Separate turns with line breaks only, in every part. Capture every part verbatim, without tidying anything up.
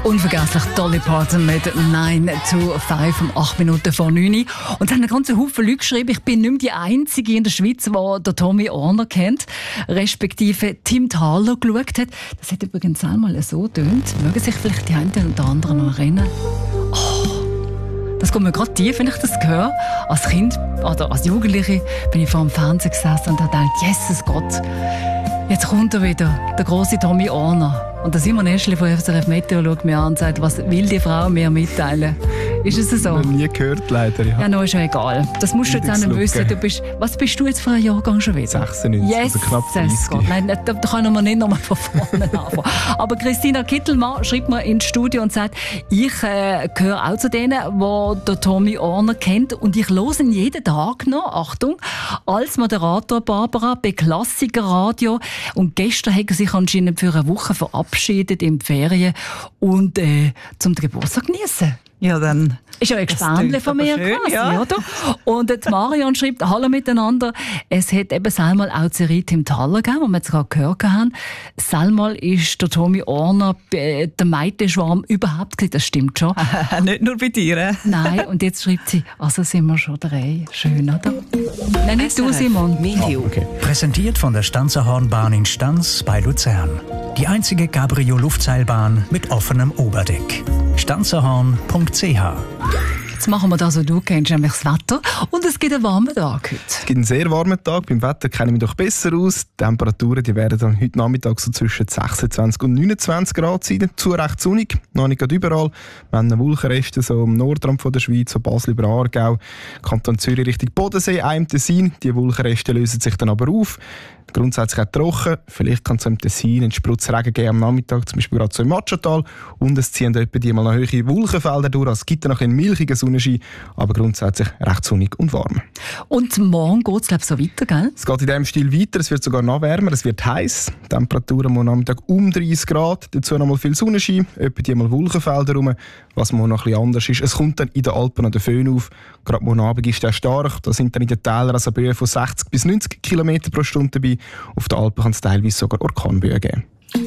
Unvergesslich Dolly Parton mit neun zu fünf um acht Minuten vor neun. Und es haben einen ganzen Haufen Leute geschrieben, ich bin nicht mehr die Einzige in der Schweiz, die der Tommy Orner kennt, respektive Tim Thaler geschaut hat. Das hat übrigens einmal so getönt. Mögen sich vielleicht die einen oder anderen noch erinnern? Oh, das kommt mir gerade tief, wenn ich das höre. Als Kind oder als Jugendliche bin ich vor dem Fernseher gesessen und habe gedacht, Jesus Gott, jetzt kommt er wieder, der grosse Tommy Orner. Und der Simon Eschli von S R F Meteo schaut mir an und sagt, was will die Frau mir mitteilen? Ist es so?
Ich habe nie gehört, leider. Ja,
ja no, ist ja egal. Das musst du jetzt auch nicht wissen. Du bist, was bist du jetzt für einen Jahrgang schon wieder?
sechsundneunzig,
yes,
also knapp dreißig.
Nein, da, da können wir nicht nochmal von vorne anfangen. Aber Christina Kittelmann schreibt mir ins Studio und sagt, ich äh, gehöre auch zu denen, die der Tommy Orner kennt. Und ich höre ihn jeden Tag noch, Achtung, als Moderator Barbara bei Klassiker Radio. Und gestern hat er sich anscheinend für eine Woche verabschiedet in die Ferien und äh, zum Geburtstag genießen.
Ja, dann.
Ist ja ein Gespendle von mir
schön,
quasi,
ja.
oder? Und die Marion schreibt, hallo miteinander, es hat eben einmal auch die Serie Tim Thaler gegeben, die wir jetzt gerade gehört haben. Einmal ist der Tommy Orner der Meitenschwarm überhaupt gewesen, das stimmt schon.
Nicht nur bei dir. Äh?
Nein, und jetzt schreibt sie, also sind wir schon drei. Schön, oder? Nein, nicht du, Simon.
Meteo. Oh, okay. Präsentiert von der Stanzerhornbahn in Stanz bei Luzern. Die einzige Cabrio-Luftseilbahn mit offenem Oberdeck. stanzerhorn punkt c h.
Jetzt machen wir das, was du kennst, nämlich das Wetter. Und es gibt einen warmen Tag heute.
Es gibt einen sehr warmen Tag. Beim Wetter kenne ich mich doch besser aus. Die Temperaturen die werden dann heute Nachmittag so zwischen sechsundzwanzig und neunundzwanzig Grad sein. Zu recht sonnig, noch nicht überall. Wir haben Wolkenreste so am Nordrand von der Schweiz, so Basel über Aargau, Kanton Zürich Richtung Bodensee, auch im Tessin. Die Wolkenreste lösen sich dann aber auf. Grundsätzlich auch trocken. Vielleicht kann es im Tessin einen Sprutzregen geben am Nachmittag, zum Beispiel gerade so im Matschental. Und es ziehen etwa die mal noch hohe Wolkenfelder durch. Es gibt dann noch einen milchigen Sonnenschein, aber grundsätzlich recht sonnig und warm.
Und morgen geht es, glaube ich, so weiter, gell?
Es geht in diesem Stil weiter. Es wird sogar noch wärmer. Es wird heiß. Temperaturen am Nachmittag um dreißig Grad. Dazu noch mal viel Sonnenschein. Etwa die mal Wolkenfelder rum. Was morgen noch ein bisschen anders ist, es kommt dann in den Alpen noch der Föhn auf. Gerade morgen Abend ist der stark. Da sind dann in den Tälern also Böen von sechzig bis neunzig Kilometer pro Stunde dabei. Auf den Alpen kann es teilweise sogar Orkanböen geben.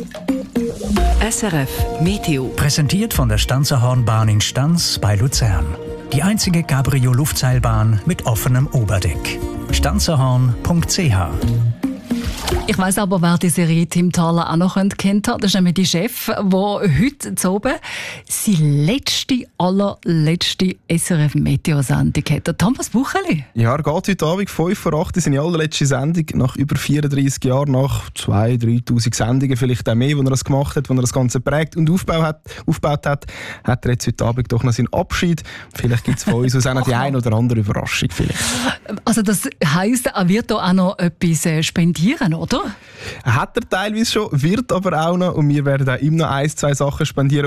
S R F Meteo. Präsentiert von der Stanzerhornbahn in Stanz bei Luzern. Die einzige Cabrio-Luftseilbahn mit offenem Oberdeck. stanzerhorn punkt c h.
Ich weiss aber, wer die Serie Tim Thaler auch noch kennt hat. Das ist nämlich die Chef, der heute zu oben seine letzte, allerletzte S R F-Meteo-Sendung hat. Der Thomas Bucheli.
Ja, er geht heute Abend fünf vor acht in seine allerletzte Sendung. Nach über vierunddreißig Jahren, nach zweitausend, dreitausend Sendungen, vielleicht auch mehr, wo er das gemacht hat, wo er das Ganze prägt und aufgebaut hat, aufgebaut hat, hat er jetzt heute Abend doch noch seinen Abschied. Vielleicht gibt es von uns aus auch noch die eine oder andere Überraschung. Vielleicht.
Also das heisst, er wird da auch noch etwas spendieren, oder?
Hat er teilweise schon, wird aber auch noch. Und wir werden auch ihm noch ein, zwei Sachen spendieren.